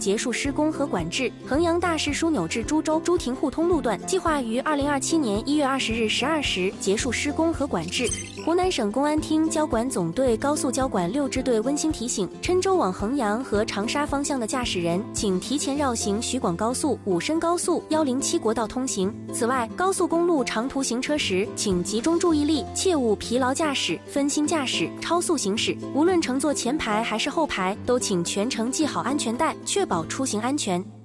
结束施工和管制。衡阳大势枢纽至株洲朱亭互通路段计划于2027年1月20日12时结束施工和管制。湖南省公安厅交管总队高速交管6支队温馨提醒：郴州往衡阳和长沙方向的驾驶人，请提前绕行徐广高速、武深高速、107国道通行。此外，高速公路长途行车时，请集中注意力，切勿疲劳驾驶、分心驾驶、超速行驶。无论乘坐前排还是后排，都请全程系好安全带，确保出行安全。